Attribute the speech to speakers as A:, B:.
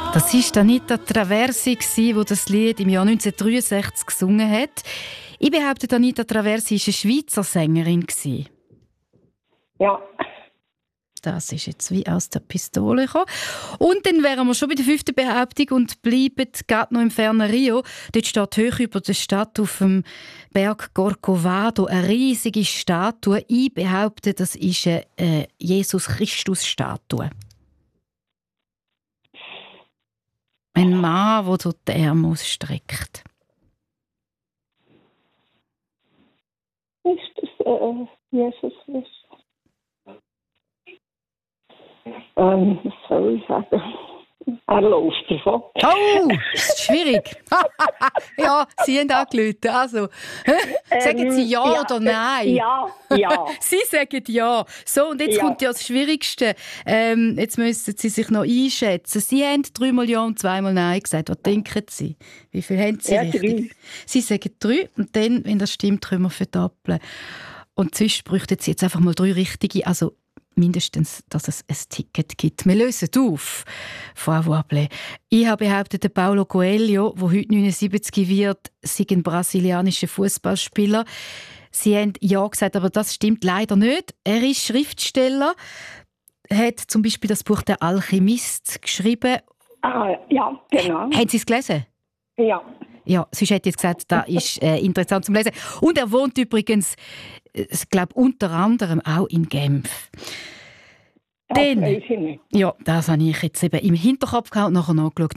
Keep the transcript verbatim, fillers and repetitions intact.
A: Das war Anita Traversi, die das Lied im Jahr neunzehnhundertdreiundsechzig gesungen hat. Ich behaupte, Anita Traversi war eine Schweizer Sängerin.
B: Ja.
A: Das ist jetzt wie aus der Pistole gekommen. Und dann wären wir schon bei der fünften Behauptung und bleiben gerade noch im fernen Rio. Dort steht hoch über der Stadt auf dem Berg Corcovado eine riesige Statue. Ich behaupte, das ist eine äh, Jesus-Christus-Statue. Ein Mann, der so die Arme ausstreckt.
B: Ist das äh, Jesus Christus? Ähm, was soll ich sagen? Er läuft davon.
A: Oh, ist schwierig. Ja, Sie haben angerufen. Also, sagen Sie ja, ja oder nein?
B: Ja, ja.
A: Sie sagen ja. So, und jetzt ja. kommt ja das Schwierigste. Ähm, jetzt müssen Sie sich noch einschätzen. Sie haben dreimal ja und zweimal nein gesagt. Was denken Sie? Wie viel haben Sie
B: ja,
A: richtig?
B: Drei.
A: Sie sagen drei und dann, wenn das stimmt, können wir verdoppeln. Und sonst bräuchten Sie jetzt einfach mal drei richtige. Also, mindestens, dass es ein Ticket gibt. Wir lösen auf, Frau Wable. Ich habe behauptet, der Paulo Coelho, der heute neunundsiebzig wird, sei ein brasilianischer Fußballspieler. Sie haben ja gesagt, aber das stimmt leider nicht. Er ist Schriftsteller, hat zum Beispiel das Buch «Der Alchemist» geschrieben.
B: Ah, ja, genau.
A: Haben Sie es gelesen?
B: Ja.
A: Ja, sonst hätte ich jetzt gesagt, das ist äh, interessant zum Lesen. Und er wohnt übrigens, ich glaube, unter anderem auch in Genf.
B: Das
A: Dann,
B: weiß ich nicht.
A: ja, das habe ich jetzt eben im Hinterkopf gehabt und nachher nachgeschaut.